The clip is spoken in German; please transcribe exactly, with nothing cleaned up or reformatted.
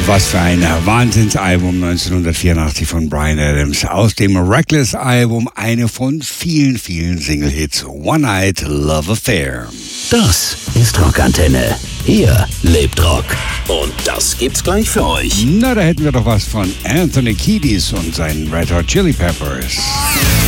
Was für ein Wahnsinnsalbum neunzehnhundertvierundachtzig von Bryan Adams. Aus dem Reckless-Album eine von vielen, vielen Single-Hits. One-Night Love Affair. Das ist Rockantenne. Hier lebt Rock. Und das gibt's gleich für euch. Na, da hätten wir doch was von Anthony Kiedis und seinen Red Hot Chili Peppers.